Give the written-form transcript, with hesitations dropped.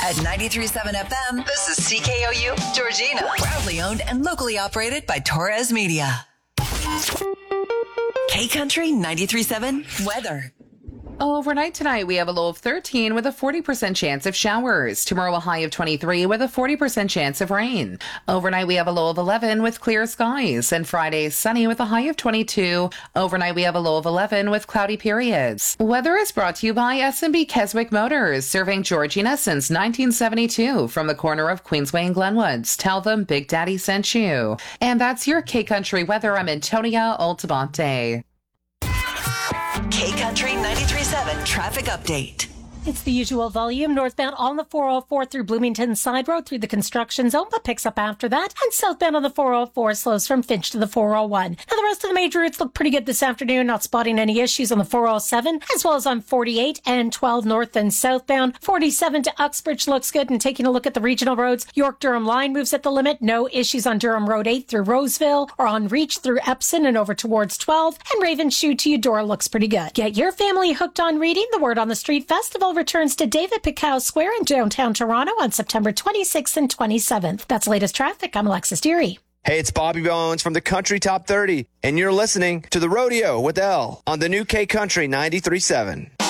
At 93.7 FM, this is CKOU Georgina. Proudly owned and locally operated by Torres Media. K-Country 93.7 weather. Overnight tonight, we have a low of 13 with a 40% chance of showers. Tomorrow, a high of 23 with a 40% chance of rain. Overnight, we have a low of 11 with clear skies. And Friday, sunny with a high of 22. Overnight, we have a low of 11 with cloudy periods. Weather is brought to you by S&B Keswick Motors, serving Georgina since 1972 from the corner of Queensway and Glenwoods. Tell them Big Daddy sent you. And that's your K-Country weather. I'm Antonia Altamonte. K-Country 93.7 traffic update. It's the usual volume northbound on the 404 through Bloomington Side Road through the construction zone, but picks up after that. And southbound on the 404 slows from Finch to the 401. Now the rest of the major routes look pretty good this afternoon, not spotting any issues on the 407, as well as on 48 and 12 north and southbound. 47 to Uxbridge looks good, and taking a look at the regional roads, York-Durham line moves at the limit. No issues on Durham Road 8 through Roseville, or on Reach through Epsom and over towards 12. And Ravenshoe to Eudora looks pretty good. Get your family hooked on reading. The Word on the Street Festival returns to David Picou Square in downtown Toronto on September 26th and 27th. That's latest traffic. I'm Alexis Deary. Hey, it's Bobby Bones from the Country Top 30, and you're listening to The Rodeo with Elle on the new K-Country 93.7.